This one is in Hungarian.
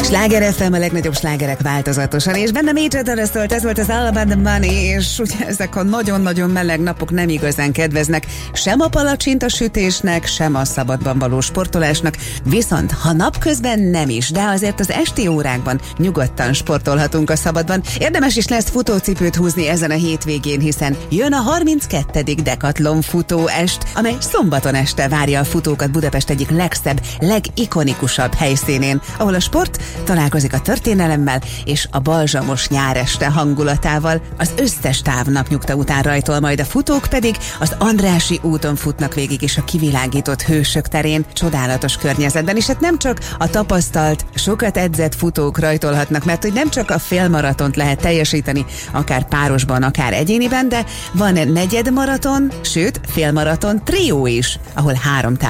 Sláger FM, a legnagyobb slágerek változatosan, és benne Major Doris szólt, ez volt az All About the Money, és ugye ezek a nagyon-nagyon meleg napok nem igazán kedveznek sem a palacsintasütésnek, sem a szabadban való sportolásnak, viszont ha napközben nem is, de azért az esti órákban nyugodtan sportolhatunk a szabadban. Érdemes is lesz futócipőt húzni ezen a hétvégén, hiszen jön a 32. Decathlon futóest, amely szombaton este várja a futókat Budapest egyik legszebb, legikonikusabb helyszínén, ahol a sport találkozik a történelemmel és a balzsamos nyáreste hangulatával. Az összes táv napnyugta után rajtol, majd a futók pedig az Andrássy úton futnak végig is a kivilágított hősök terén, csodálatos környezetben, és hát nem csak a tapasztalt, sokat edzett futók rajtolhatnak, mert hogy nem csak a félmaratont lehet teljesíteni, akár párosban, akár egyéniben, de van negyedmaraton, sőt félmaraton trió is, ahol 3